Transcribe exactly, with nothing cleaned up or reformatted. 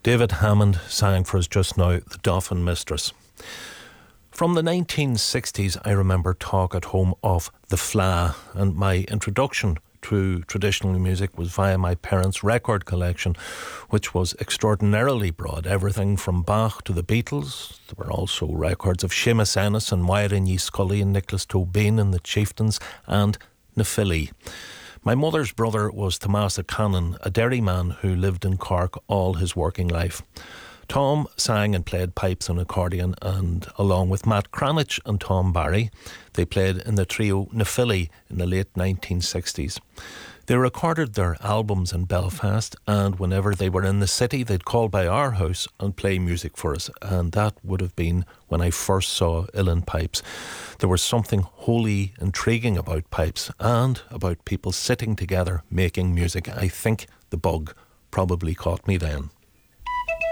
David Hammond sang for us just now, The Dolphin Mistress. From the nineteen sixties, I remember talk at home of the Fleadh, and my introduction to traditional music was via my parents' record collection, which was extraordinarily broad, everything from Bach to the Beatles. There were also records of Seamus Ennis and Myron Ye Scully and Nicholas Tobin and the Chieftains and Na Philly. My mother's brother was Tomasa Cannon, a dairyman who lived in Cork all his working life. Tom sang and played pipes and accordion, and along with Matt Cranich and Tom Barry, they played in the trio Na Philly in the late nineteen sixties. They recorded their albums in Belfast, and whenever they were in the city, they'd call by our house and play music for us, and that would have been when I first saw Uilleann Pipes. There was something wholly intriguing about pipes and about people sitting together making music. I think the bug probably caught me then.